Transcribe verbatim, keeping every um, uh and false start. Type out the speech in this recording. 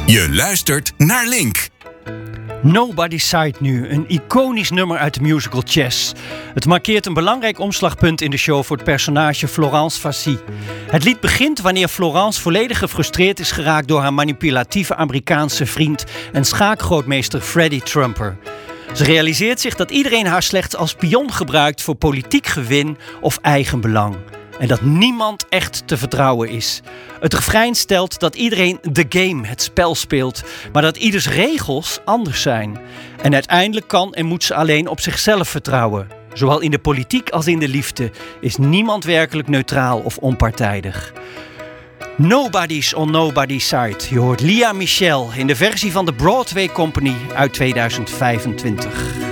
Je luistert naar Link. Nobody's Side nu, een iconisch nummer uit de musical Chess. Het markeert een belangrijk omslagpunt in de show voor het personage Florence Fassi. Het lied begint wanneer Florence volledig gefrustreerd is geraakt door haar manipulatieve Amerikaanse vriend en schaakgrootmeester Freddie Trumper. Ze realiseert zich dat iedereen haar slechts als pion gebruikt voor politiek gewin of eigenbelang. En dat niemand echt te vertrouwen is. Het refrein stelt dat iedereen the game, het spel speelt, maar dat ieders regels anders zijn. En uiteindelijk kan en moet ze alleen op zichzelf vertrouwen. Zowel in de politiek als in de liefde is niemand werkelijk neutraal of onpartijdig. Nobody's on Nobody's Side. Je hoort Lea Michele in de versie van de Broadway Company uit tweeduizend vijfentwintig.